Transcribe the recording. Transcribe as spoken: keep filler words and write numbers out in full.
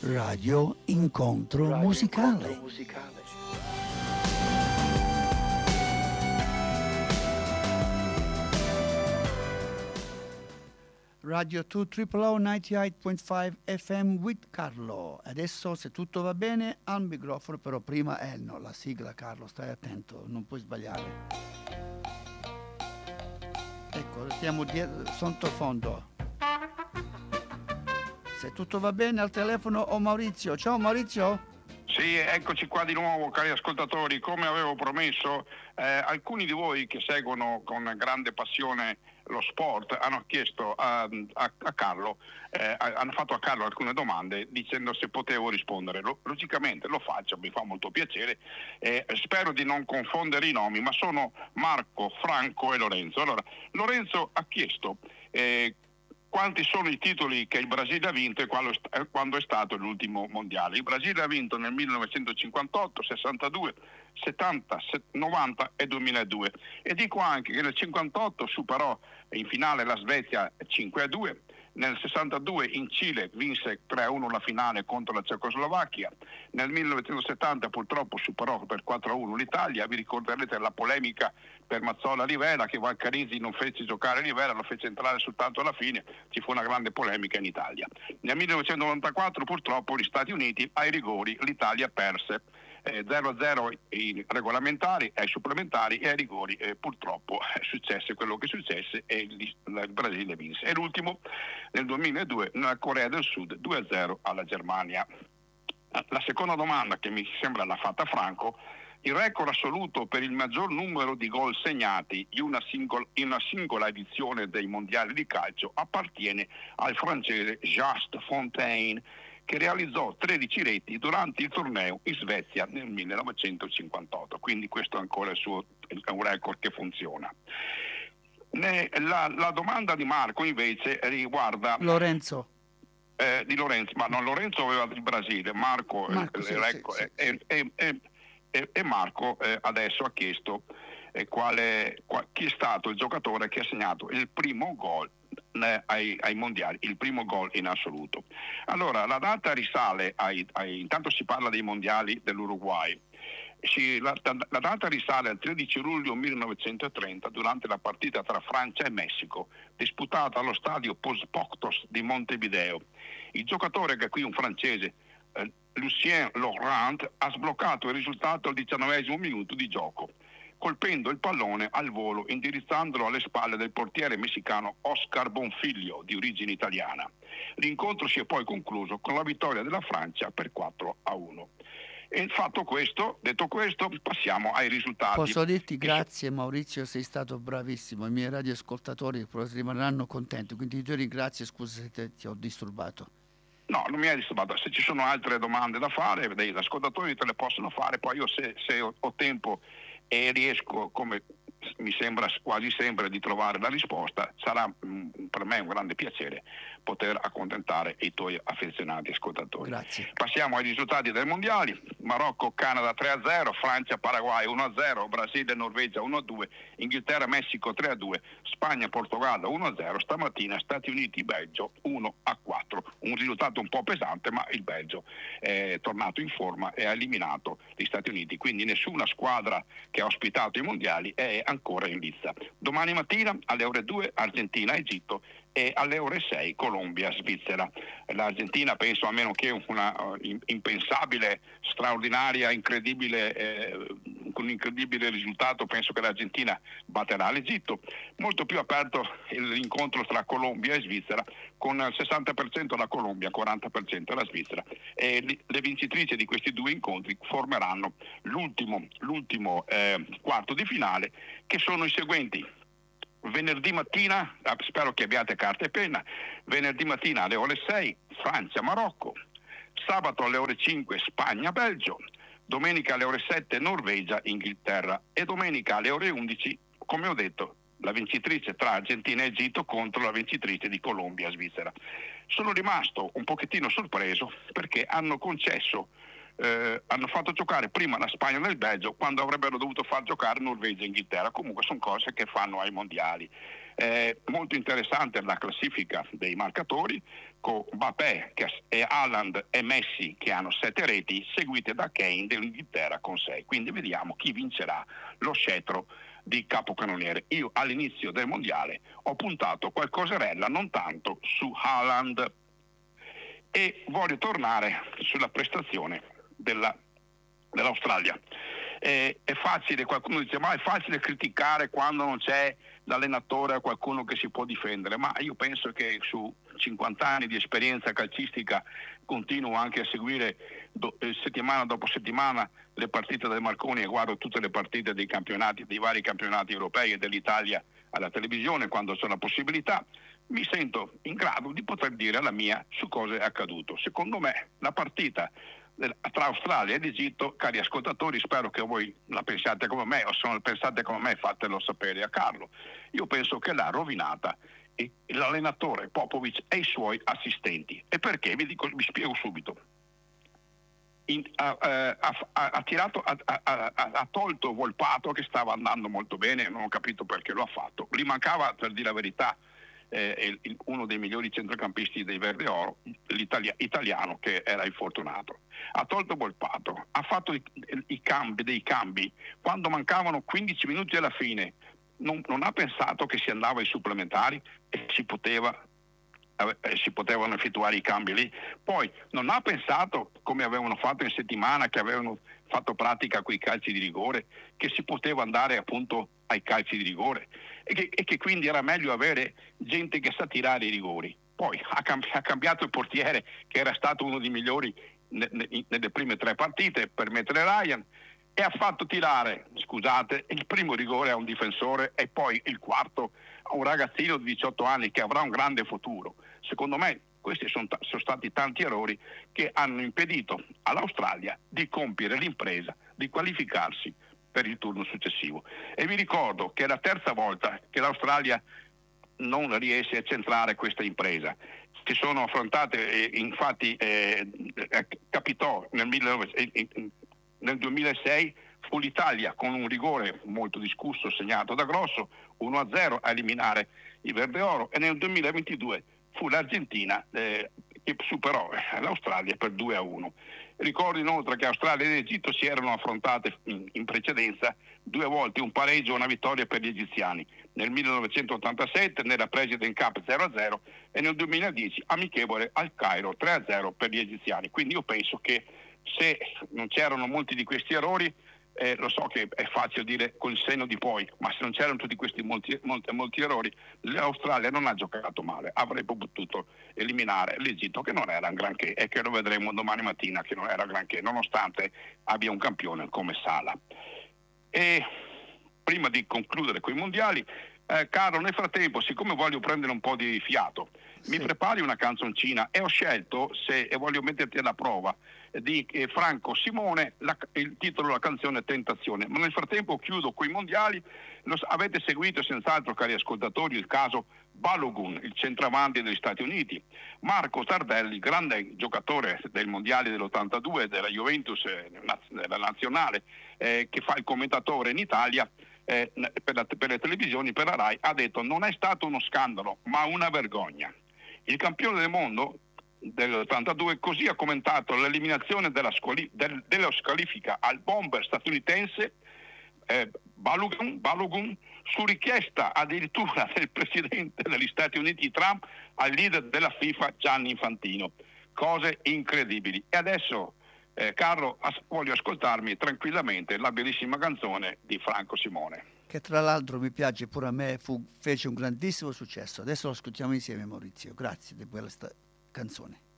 Radio Incontro Radio Musicale. Incontro musicale. Radio due Triple O novantaotto virgola cinque F M with Carlo. Adesso, se tutto va bene, al microfono, però prima eh no, la sigla, Carlo, stai attento, non puoi sbagliare. Ecco, stiamo dietro, sottofondo. Se tutto va bene, al telefono ho Maurizio. Ciao Maurizio. Sì, eccoci qua di nuovo, cari ascoltatori. Come avevo promesso, eh, alcuni di voi che seguono con grande passione lo sport hanno chiesto a, a, a Carlo, eh, hanno fatto a Carlo alcune domande dicendo se potevo rispondere. Lo, logicamente lo faccio, mi fa molto piacere. Eh, spero di non confondere i nomi, ma sono Marco, Franco e Lorenzo. Allora, Lorenzo ha chiesto eh, quanti sono i titoli che il Brasile ha vinto e quando è stato l'ultimo mondiale. Il Brasile ha vinto nel millenovecentocinquantotto, sessantadue, settanta, novanta e duemiladue. E dico anche che nel cinquantotto superò in finale la Svezia cinque a due, nel sessantadue in Cile vinse tre a uno la finale contro la Cecoslovacchia, nel millenovecentosettanta purtroppo superò per quattro a uno l'Italia. Vi ricorderete la polemica per Mazzola Rivera, che Valcarisi non fece giocare Rivera, lo fece entrare soltanto alla fine, ci fu una grande polemica in Italia. Nel millenovecentonovantaquattro purtroppo gli Stati Uniti ai rigori l'Italia perse eh, zero a zero ai regolamentari, ai supplementari e ai rigori, eh, purtroppo è successo quello che successe e il, il Brasile vinse. E l'ultimo nel duemiladue nella Corea del Sud due a zero alla Germania. La seconda domanda, che mi sembra l'ha fatta Franco: il record assoluto per il maggior numero di gol segnati in una, singola, in una singola edizione dei mondiali di calcio appartiene al francese Just Fontaine, che realizzò tredici reti durante il torneo in Svezia nel millenovecentocinquantotto. Quindi questo è ancora il suo, è un record che funziona. Ne, la, la domanda di Marco invece riguarda Lorenzo. Eh, di Lorenzo, ma non, Lorenzo aveva il Brasile, Marco, Marco il, sì, il record, sì, sì, e, sì. E, e, e Marco eh, adesso ha chiesto eh, quale, qual, chi è stato il giocatore che ha segnato il primo gol eh, ai, ai mondiali, il primo gol in assoluto. Allora, la data risale ai, ai intanto si parla dei mondiali dell'Uruguay. Sì, la, la data risale al tredici luglio millenovecentotrenta, durante la partita tra Francia e Messico, disputata allo stadio Pos-Poctos di Montevideo. Il giocatore, che è qui un francese, eh, Lucien Laurent, ha sbloccato il risultato al diciannovesimo minuto di gioco, colpendo il pallone al volo, indirizzandolo alle spalle del portiere messicano Oscar Bonfiglio, di origine italiana. L'incontro si è poi concluso con la vittoria della Francia per quattro a uno. E fatto questo, detto questo, passiamo ai risultati. Posso dirti grazie Maurizio, sei stato bravissimo, i miei radioascoltatori rimarranno contenti, quindi ti ringrazio, scusa se te, ti ho disturbato. No, non mi hai disturbato, se ci sono altre domande da fare, degli ascoltatori te le possono fare, poi io se, se ho, ho tempo e riesco, come mi sembra quasi sempre, di trovare la risposta, sarà mh, per me un grande piacere poter accontentare i tuoi affezionati ascoltatori. Grazie. Passiamo ai risultati dei mondiali. Marocco Canada tre a zero, Francia Paraguay uno a zero, Brasile Norvegia uno a due, Inghilterra Messico tre a due, Spagna Portogallo uno a zero, stamattina Stati Uniti Belgio uno a quattro. Un risultato un po' pesante, ma il Belgio è tornato in forma e ha eliminato gli Stati Uniti, quindi nessuna squadra che ha ospitato i mondiali è ancora in lizza. Domani mattina alle ore due Argentina Egitto e alle ore sei Colombia Svizzera. L'Argentina, penso, a meno che una uh, impensabile, straordinaria, incredibile eh, con un incredibile risultato, penso che l'Argentina batterà l'Egitto. Molto più aperto l'incontro tra Colombia e Svizzera, con il sessanta per cento la Colombia, quaranta per cento la Svizzera, e li, le vincitrici di questi due incontri formeranno l'ultimo, l'ultimo eh, quarto di finale, che sono i seguenti. Venerdì mattina, spero che abbiate carta e penna, venerdì mattina alle ore sei Francia-Marocco, sabato alle ore cinque Spagna-Belgio, domenica alle ore sette Norvegia-Inghilterra e domenica alle ore undici, come ho detto, la vincitrice tra Argentina e Egitto contro la vincitrice di Colombia-Svizzera. Sono rimasto un pochettino sorpreso perché hanno concesso eh, hanno fatto giocare prima la Spagna nel Belgio quando avrebbero dovuto far giocare Norvegia e Inghilterra. Comunque sono cose che fanno ai mondiali. Eh, molto interessante la classifica dei marcatori, con Mbappé e Haaland e Messi che hanno sette reti, seguite da Kane dell'Inghilterra con sei. Quindi vediamo chi vincerà lo scettro di capocannoniere. Io all'inizio del mondiale ho puntato qualcoserella, non tanto su Haaland, e voglio tornare sulla prestazione della, dell'Australia. Eh, è facile, qualcuno dice ma è facile criticare quando non c'è l'allenatore o qualcuno che si può difendere, ma io penso che su cinquanta anni di esperienza calcistica continuo anche a seguire do, eh, settimana dopo settimana le partite del Marconi e guardo tutte le partite dei campionati, dei vari campionati europei e dell'Italia alla televisione quando c'è la possibilità. Mi sento in grado di poter dire la mia su cosa è accaduto. Secondo me la partita tra Australia ed Egitto, cari ascoltatori, spero che voi la pensiate come me, o se non pensate come me fatelo sapere a Carlo. Io penso che l'ha rovinata l'allenatore Popovic e i suoi assistenti. E perché? Vi dico, vi spiego subito. In, ha, ha, ha, ha, tirato, ha, ha, ha tolto Volpato che stava andando molto bene, non ho capito perché lo ha fatto. Gli mancava, per dire la verità, eh, il, uno dei migliori centrocampisti dei Verde Oro, l'italia, italiano, che era infortunato. Ha tolto Volpato, ha fatto i, i cambi, dei cambi quando mancavano quindici minuti alla fine. Non, non ha pensato che si andava ai supplementari e si poteva eh, si potevano effettuare i cambi lì. Poi non ha pensato, come avevano fatto in settimana, che avevano fatto pratica con i calci di rigore, che si poteva andare appunto ai calci di rigore e che, e che quindi era meglio avere gente che sa tirare i rigori. Poi ha, cambi- ha cambiato il portiere, che era stato uno dei migliori ne- ne- nelle prime tre partite, per mettere Ryan, e ha fatto tirare, scusate, il primo rigore a un difensore e poi il quarto a un ragazzino di diciotto anni che avrà un grande futuro. Secondo me questi sono, t- sono stati tanti errori che hanno impedito all'Australia di compiere l'impresa di qualificarsi per il turno successivo. E vi ricordo che è la terza volta che l'Australia non riesce a centrare questa impresa. Si sono affrontate, eh, infatti eh, eh, capitò nel millenovecento eh, nel duemilasei fu l'Italia con un rigore molto discusso segnato da Grosso, uno a zero a eliminare i Verde Oro, e nel duemilaventidue fu l'Argentina eh, che superò l'Australia per due a uno. Ricordo inoltre che Australia ed Egitto si erano affrontate in, in precedenza due volte, un pareggio e una vittoria per gli egiziani, nel millenovecentottantasette nella President Cup zero a zero e nel duemiladieci amichevole al Cairo tre a zero per gli egiziani. Quindi io penso che se non c'erano molti di questi errori, eh, lo so che è facile dire col senno di poi, ma se non c'erano tutti questi molti, molti, molti errori, l'Australia non ha giocato male, avrebbe potuto eliminare l'Egitto, che non era un granché, e che lo vedremo domani mattina che non era granché, nonostante abbia un campione come Salah. E prima di concludere con i mondiali, eh, Carlo, nel frattempo, siccome voglio prendere un po' di fiato, mi sì. prepari una canzoncina, e ho scelto, se e voglio metterti alla prova, di eh, Franco Simone, la, il titolo della canzone Tentazione. Ma nel frattempo chiudo coi mondiali. Lo, avete seguito senz'altro, cari ascoltatori, il caso Balogun, il centravanti degli Stati Uniti, Marco Tardelli, grande giocatore del mondiale dell'ottantadue della Juventus, eh, della nazionale, eh, che fa il commentatore in Italia eh, per, la, per le televisioni, per la Rai, ha detto: non è stato uno scandalo ma una vergogna. Il campione del mondo dell'ottantadue così ha commentato l'eliminazione della, squali- del, della squalifica al bomber statunitense eh, Balogun, Balogun su richiesta addirittura del presidente degli Stati Uniti Trump al leader della FIFA Gianni Infantino. Cose incredibili. E adesso eh, Carlo, as- voglio ascoltarmi tranquillamente la bellissima canzone di Franco Simone, che tra l'altro mi piace pure a me, fu, fece un grandissimo successo. Adesso lo ascoltiamo insieme, Maurizio. Grazie di questa canzone.